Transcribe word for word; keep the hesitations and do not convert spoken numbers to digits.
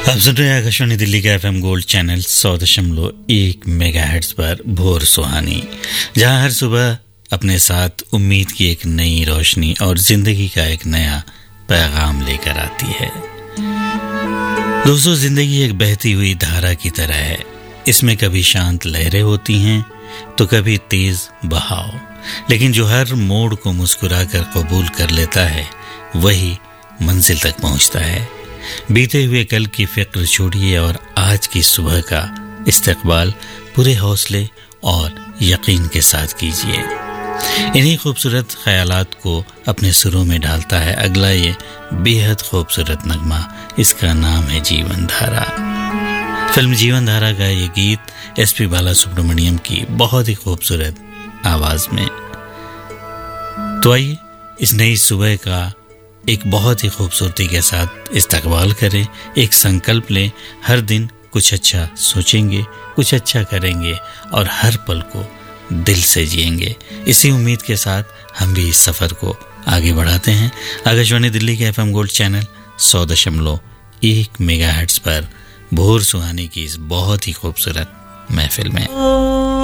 आप सुन रहे हैं आकाशवाणी दिल्ली का एफएम गोल्ड चैनल सौ दशमलव एक मेगाहर्ट्ज पर भोर सुहानी, जहां हर सुबह अपने साथ उम्मीद की एक नई रोशनी और जिंदगी का एक नया पैगाम लेकर आती है। दोस्तों, जिंदगी एक बहती हुई धारा की तरह है। इसमें कभी शांत लहरें होती हैं तो कभी तेज बहाव, लेकिन जो हर मोड़ को मुस्कुराकर कबूल कर लेता है वही मंजिल तक पहुंचता है। बीते हुए कल की फिक्र छोड़िए और आज की सुबह का इस्तकबाल पूरे हौसले और यकीन के साथ कीजिए। इन्हीं खूबसूरत ख्यालात को अपने सुरों में ढालता है अगला ये बेहद खूबसूरत नगमा। इसका नाम है जीवन धारा। फिल्म जीवन धारा का ये गीत एस पी बालासुब्रमण्यम की बहुत ही खूबसूरत आवाज में। तो आइए इस नई सुबह का एक बहुत ही खूबसूरती के साथ इस्तकबाल करें। एक संकल्प लें, हर दिन कुछ अच्छा सोचेंगे, कुछ अच्छा करेंगे और हर पल को दिल से जिएंगे। इसी उम्मीद के साथ हम भी इस सफर को आगे बढ़ाते हैं। आकाशवाणी दिल्ली के एफएम गोल्ड चैनल सौ दशमलव एक मेगाहर्ट्ज पर भोर सुहानी की इस बहुत ही खूबसूरत महफिल में।